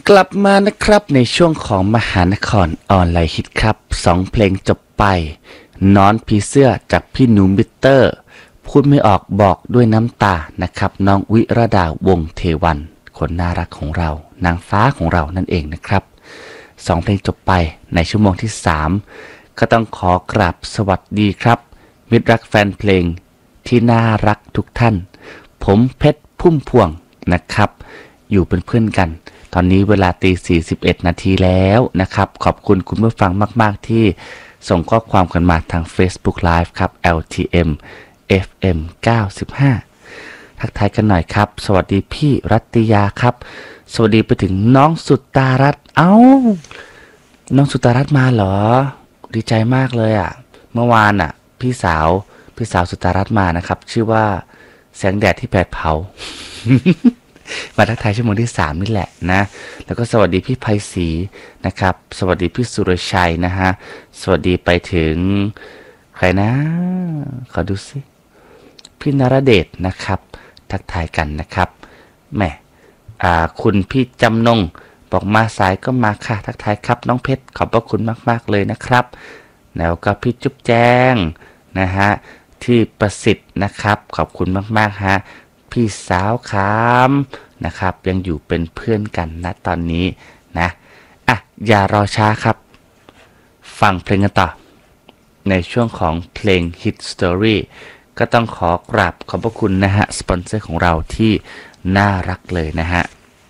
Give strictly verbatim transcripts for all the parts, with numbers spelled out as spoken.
กลับมานะครับในช่วงของมหานครออนไลน์ฮิตครับสองเพลงจบไปนอนผีเสื้อจากพี่หนูมิเตอร์พูดไม่ออกบอกด้วยน้ำตานะครับน้องวิรดาวงเทวันคนน่ารักของเรานางฟ้าของเรานั่นเองนะครับสองเพลงจบไปในชั่วโมงที่สามก็ต้องขอกราบสวัสดีครับมิตรรักแฟนเพลงที่น่ารักทุกท่านผมเพชรพุ่มพวงนะครับอยู่เป็นเพื่อนกันตอนนี้เวลาตีสี่สิบเอ็ดนาทีแล้วนะครับขอบคุณคุณผู้ฟังมากๆที่ส่งข้อความกันมาทาง Facebook Live ครับ แอล ที เอ็ม เอฟ เอ็ม เก้าสิบห้า ทักทายกันหน่อยครับสวัสดีพี่รัตยาครับสวัสดีไปถึงน้องสุตารัตน์เอ้าน้องสุตารัตน์มาเหรอดีใจมากเลยอ่ะเมื่อวานอ่ะพี่สาวพี่สาวสุตารัตน์มานะครับชื่อว่าแสงแดดที่แผดเผา มาทักทายชั่วโมงที่สามนี่แหละนะแล้วก็สวัสดีพี่ไพศรีนะครับสวัสดีพี่สุรชัยนะฮะสวัสดีไปถึงใครนะขอดูสิพี่นรเดชนะครับทักทายกันนะครับแหมอ่าคุณพี่จำนงบอกมาสายก็มาค่ะทักทายครับน้องเพชรขอบพระคุณมากๆเลยนะครับแล้วก็พี่จุ๊บแจ้งนะฮะที่ประสิทธิ์นะครับขอบคุณมากๆฮะพี่สาวคามนะครับยังอยู่เป็นเพื่อนกันนะตอนนี้นะอ่ะอย่ารอช้าครับฟังเพลงกันต่อในช่วงของเพลง Hit Story ก็ต้องขอกราบขอบพระคุณนะฮะสปอนเซอร์ของเราที่น่ารักเลยนะฮะ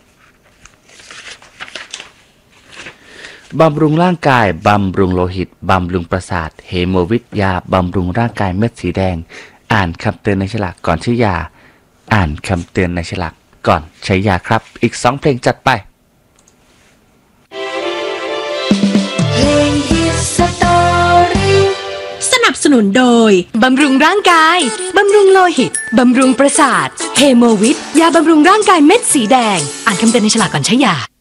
บำรุงร่างกายบำรุงโลหิตบำรุงประสาทเฮโมวิทยาบำรุงร่างกายเม็ดสีแดงอ่านคำเตือนในฉลากก่อนใช้ยาอ่านคำเตือนในฉลากก่อนใช้ยาครับอีกสองเพลงจัดไปเพลง Hit Story สนับสนุนโดยบำรุงร่างกายบำรุงโลหิตบำรุงประสาทเฮโมวิทยาบำรุงร่างกายเม็ดสีแดงอ่านคำเตือนในฉลากก่อนใช้ยา